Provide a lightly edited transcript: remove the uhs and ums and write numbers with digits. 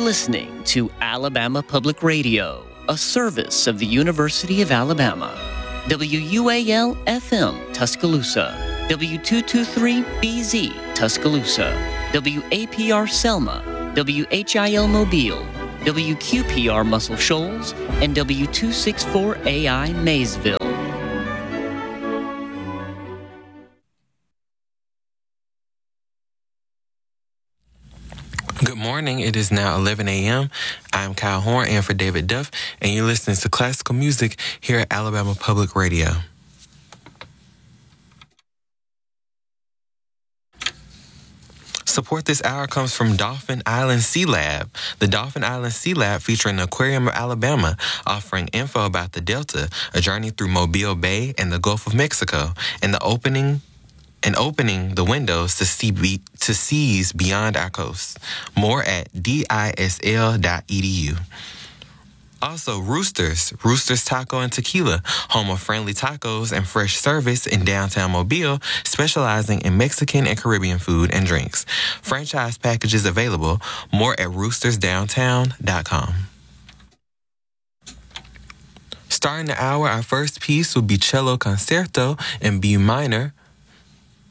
listening to Alabama Public Radio, a service of the University of Alabama. WUAL-FM Tuscaloosa, W223BZ Tuscaloosa, WAPR Selma, WHIL Mobile, WQPR Muscle Shoals, and W264AI Maysville. Good morning. It is now 11 a.m. I'm Kyle Horn and for David Duff, and you're listening to classical music here at Alabama Public Radio. Support this hour comes from Dauphin Island Sea Lab. The Dauphin Island Sea Lab featuring the Aquarium of Alabama, offering info about the Delta, a journey through Mobile Bay and the Gulf of Mexico, and opening the windows to seas beyond our coast. More at disl.edu. Also, Roosters Taco and Tequila, home of friendly tacos and fresh service in downtown Mobile, specializing in Mexican and Caribbean food and drinks. Franchise packages available. More at roostersdowntown.com. Starting the hour, our first piece will be Cello Concerto in B minor